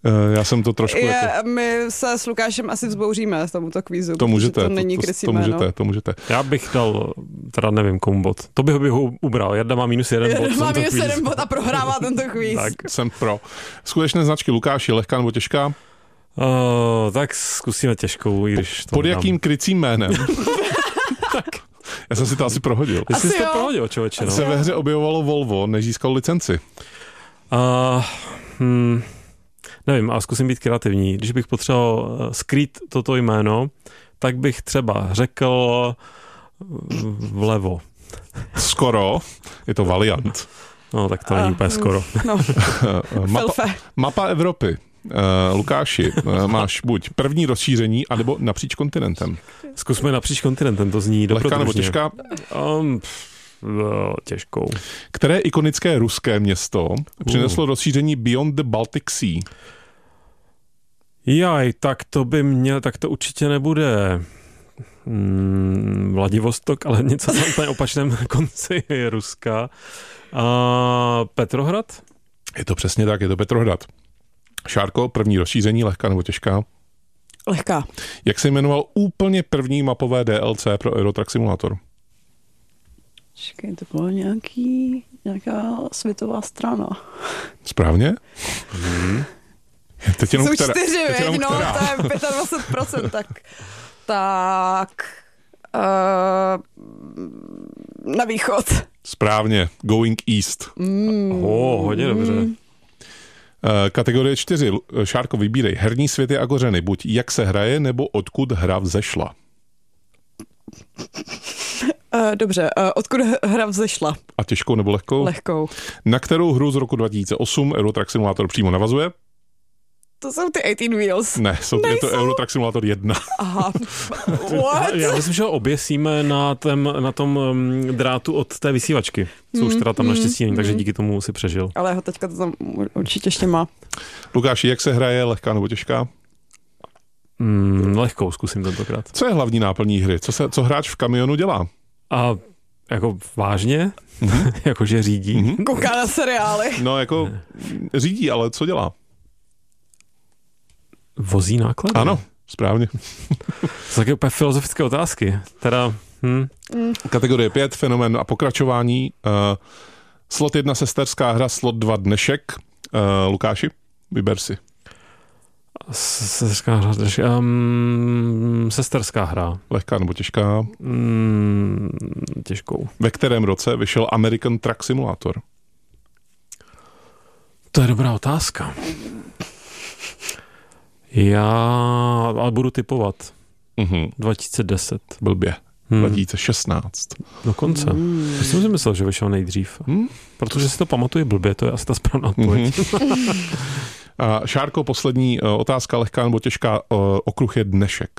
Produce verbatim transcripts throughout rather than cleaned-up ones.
Já jsem to trošku Je, jako... My se s Lukášem asi vzbouříme z tomuto kvízu. To můžete, to není to, to, krycí to, jméno. můžete, to můžete. Já bych dal, teda nevím komu bod. To bych ho ubral. Jarda má minus jeden Jarda bod. má minus jeden bod a prohrává tento kvíz. Tak jsem pro. Skutečné značky Lukáši, lehká nebo těžká? Uh, tak zkusíme těžkou, i když to Pod dám. jakým krycím jménem? Tak. Já jsem si to asi prohodil. Ty jsi Asi to jo. prohodil, člověče. No. Se ve hře objevovalo Volvo, než získal licenci. Uh, hmm, nevím, ale zkusím být kreativní. Když bych potřeboval skrýt toto jméno, tak bych třeba řekl vlevo. Skoro, je to Valiant. No, tak to není úplně skoro. No, mapa, Filfe. mapa Evropy. Uh, Lukáši, uh, máš buď první rozšíření, anebo napříč kontinentem. Zkusme napříč kontinentem, to zní dobrodružně. Lehká nebo těžká? Um, pff, no, těžkou. Které ikonické ruské město přineslo uh. rozšíření Beyond the Baltic Sea? Jaj, tak to by měl, tak to určitě nebude hmm, Vladivostok, ale něco na úplně opačném konci je Ruska. A Petrohrad? Je to přesně tak, je to Petrohrad. Šárko, první rozšíření, lehká nebo těžká? Lehká. Jak se jmenoval úplně první mapové D L C pro Eurotrack Simulator? Čekaj, to bylo nějaký, nějaká světová strana. Správně? Mm. Teď jenom Jsou která, čtyři, teď jenom věď, no, která. to je dvacet pět procent, tak, tak uh, na východ. Správně, Going East. Mm. Oh, hodně dobře. Kategorie čtyři. Šárko, vybírej. Herní světy a kořeny. Buď jak se hraje, nebo odkud hra vzešla. Uh, dobře, uh, odkud hra vzešla? A těžkou nebo lehkou? Lehkou. Na kterou hru z roku dva tisíce osm Eurotrack Simulator přímo navazuje? To jsou ty osmnáct Wheels. Ne, jsou, je to Eurotrack Simulator jedna. Aha. What? Já myslím, že ho oběsíme na, tém, na tom um, drátu od té vysílačky, co už teda tam naštěstí není, takže díky tomu si přežil. Ale ho teďka to tam určitě ještě má. Lukáši, jak se hraje, lehká nebo těžká? Mm, lehkou zkusím tentokrát. Co je hlavní náplní hry? Co, se, co hráč v kamionu dělá? A jako vážně? Mm-hmm. Jakože řídí? Mm-hmm. Kouká na seriály. No jako řídí, ale co dělá? Vozí náklady? Ano, správně. To jsou taky úplně filozofické otázky. Teda, hm. Mm. Kategorie pět, fenomén a pokračování. Uh, slot jedna sesterská hra, slot dva dnešek. Uh, Lukáši, vyber si. Sesterská hra, um, sesterská hra. Lehká nebo těžká? Mm, těžkou. Ve kterém roce vyšel American Truck Simulator? To je dobrá otázka. Já ale budu typovat. Uh-huh. dva tisíce deset. Blbě. Hmm. dva tisíce šestnáct. Dokonce. Hmm. Já jsem si myslel, že vyšel nejdřív. Hmm? Protože si to pamatuje blbě, to je asi ta správná odpověď. Uh-huh. A Šárko, poslední uh, otázka, lehká nebo těžká, uh, okruh je dnešek.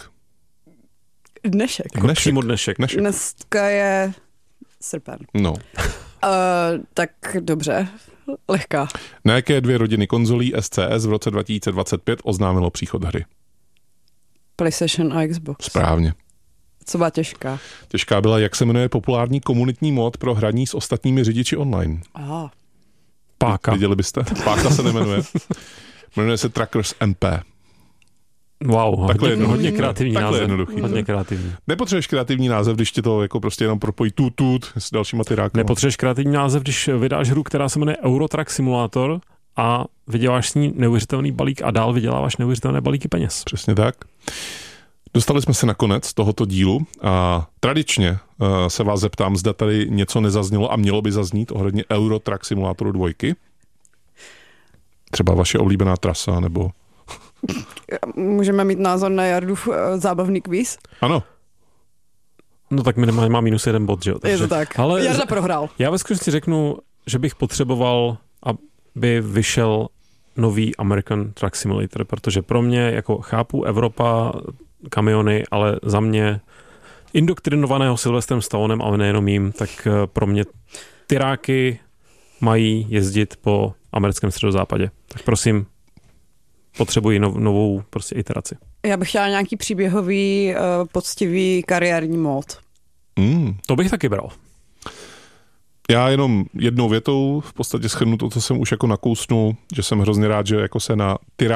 Dnešek. Jako Dnešek. přímo dnešek. dnešek. Dneska je srpen. No. Uh, tak dobře, lehká. Na jaké dvě rodiny konzolí S C S v roce dva tisíce dvacet pět oznámilo příchod hry? PlayStation a Xbox. Správně. Co byla těžká? Těžká byla, jak se jmenuje populární komunitní mod pro hraní s ostatními řidiči online. Aha. Páka. Viděli byste? Páka se nemenuje. Jmenuje se Trackers M P. Wow, Takhle hodně, hodně jednoduchý. kreativní Takhle název. jednoduchý. Hodně kreativní. Nepotřebuješ kreativní název, když ti to jako prostě jenom propojí tut tut s dalšíma tyrákama. Nepotřebuješ kreativní název, když vydáš hru, která se jmenuje Eurotrack Simulator a vyděláš s ní neuvěřitelný balík a dál vyděláváš neuvěřitelné balíky peněz. Přesně tak. Dostali jsme se na konec tohoto dílu a tradičně uh, se vás zeptám, zda tady něco nezaznělo a mělo by zaznít ohledně Eurotrack Simulatoru dvojky. Třeba vaše oblíbená trasa, nebo... Můžeme mít názor na Jardův uh, zábavný kvíz? Ano. No tak minimálně má minus jeden bod, že jo? Je to tak. Ale Jarda prohrál. Já ve skutečnosti řeknu, že bych potřeboval, aby vyšel nový American Truck Simulator, protože pro mě, jako chápu Evropa, kamiony, ale za mě indoktrinovaného Sylvestrem Stallonem, ale nejenom jím, tak pro mě tyráky mají jezdit po americkém středozápadě. Tak prosím, potřebuji nov, novou prostě iteraci. Já bych chtěla nějaký příběhový, uh, poctivý kariérní mód. Mm. To bych taky bral. Já jenom jednou větou v podstatě shrnu to, co jsem už jako nakousnul, že jsem hrozně rád, že jako se na